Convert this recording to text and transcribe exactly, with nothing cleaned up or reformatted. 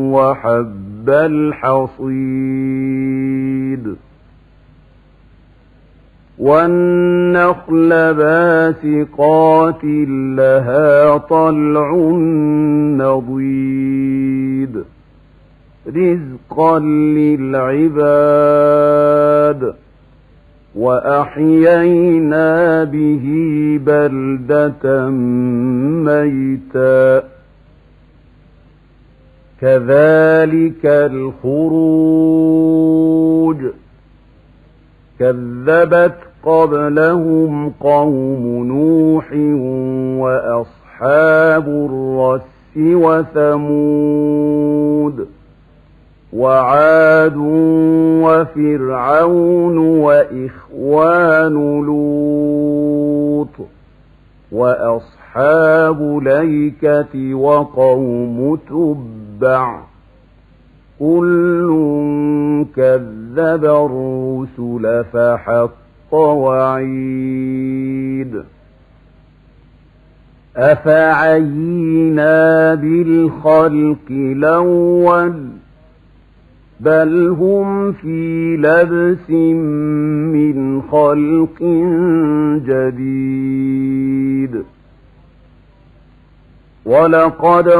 وحب الحصيد والنخل باسقات لها طلع نضيد رزقا للعباد وأحيينا به بلدة ميتا كذلك الخروج كذبت قبلهم قوم نوح وأصحاب الرس وثمود وعاد وفرعون وإخوان لوط وأصحاب الأيكة وقوم تبع كل كذب الرسل فحق وعيد أفعينا بالخلق الأول بل هم في لبس من خلق جديد ولقد